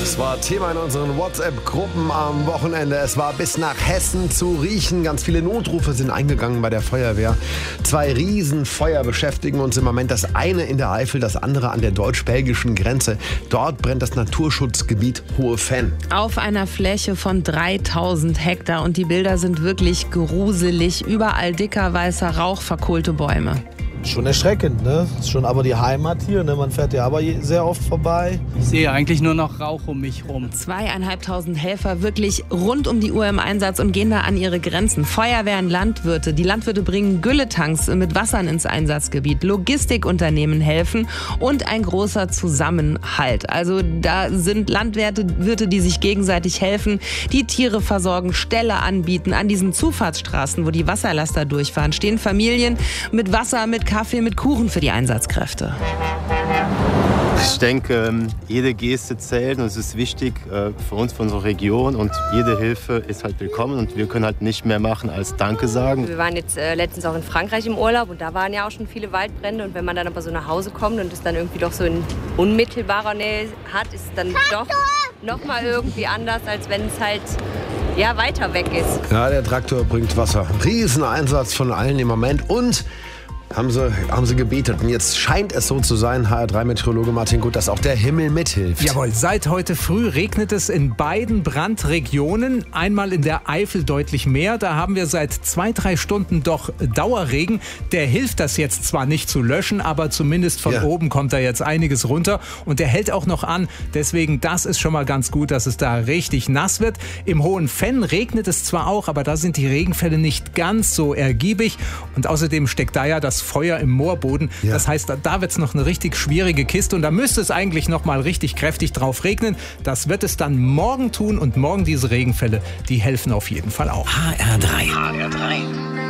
Das war Thema in unseren WhatsApp-Gruppen am Wochenende. Es war bis nach Hessen zu riechen. Ganz viele Notrufe sind eingegangen bei der Feuerwehr. 2 Riesenfeuer beschäftigen uns im Moment. Das eine in der Eifel, das andere an der deutsch-belgischen Grenze. Dort brennt das Naturschutzgebiet Hohe Venn. Auf einer Fläche von 3000 Hektar. Und die Bilder sind wirklich gruselig. Überall dicker weißer Rauch, verkohlte Bäume. Schon erschreckend, ne? Ist schon aber die Heimat hier, ne? Man fährt ja aber sehr oft vorbei. Ich sehe eigentlich nur noch Rauch um mich rum. 2500 Helfer wirklich rund um die Uhr im Einsatz und gehen da an ihre Grenzen. Feuerwehren, Landwirte. Die Landwirte bringen Gülletanks mit Wassern ins Einsatzgebiet. Logistikunternehmen helfen und ein großer Zusammenhalt. Also da sind Landwirte, die sich gegenseitig helfen, die Tiere versorgen, Ställe anbieten. An diesen Zufahrtsstraßen, wo die Wasserlaster durchfahren, stehen Familien mit Wasser, mit Kaffee, mit Kuchen für die Einsatzkräfte. Ich denke, jede Geste zählt und es ist wichtig für uns, für unsere Region, und jede Hilfe ist halt willkommen und wir können halt nicht mehr machen als Danke sagen. Wir waren jetzt letztens auch in Frankreich im Urlaub und da waren ja auch schon viele Waldbrände, und wenn man dann aber so nach Hause kommt und es dann irgendwie doch so in unmittelbarer Nähe hat, ist es dann doch noch mal irgendwie anders, als wenn es halt weiter weg ist. Ja, der Traktor bringt Wasser. Rieseneinsatz von allen im Moment und haben sie gebetet. Und jetzt scheint es so zu sein, HR3-Meteorologe Martin Gut, dass auch der Himmel mithilft. Jawohl, seit heute früh regnet es in beiden Brandregionen. Einmal in der Eifel deutlich mehr. Da haben wir seit 2-3 Stunden doch Dauerregen. Der hilft das jetzt zwar nicht zu löschen, aber zumindest von oben kommt da jetzt einiges runter. Und der hält auch noch an. Deswegen, das ist schon mal ganz gut, dass es da richtig nass wird. Im Hohen Venn regnet es zwar auch, aber da sind die Regenfälle nicht ganz so ergiebig. Und außerdem steckt da ja das Feuer im Moorboden. Ja. Das heißt, da wird es noch eine richtig schwierige Kiste und da müsste es eigentlich noch mal richtig kräftig drauf regnen. Das wird es dann morgen tun und morgen diese Regenfälle, die helfen auf jeden Fall auch. HR3.